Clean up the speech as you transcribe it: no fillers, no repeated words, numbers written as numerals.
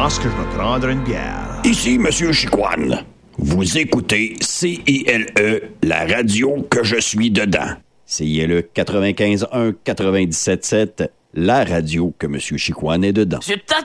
pense que je vais prendre une bière. Ici, Monsieur Chicoine. Vous écoutez CILE, la radio que je suis dedans. CILE 95.1, 97.7, la radio que M. Chicoine est dedans. C'est ta